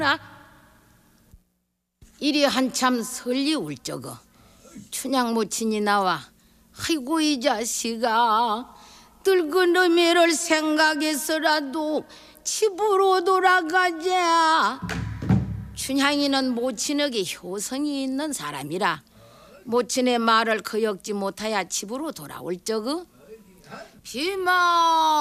이리 한참 설리 울 적어 춘향 모친이 나와 아이고 이 자식아 늙은 어미를 생각해서라도 집으로 돌아가자. 춘향이는 모친에게 효성이 있는 사람이라 모친의 말을 거역지 못하여 집으로 돌아올 적어 비마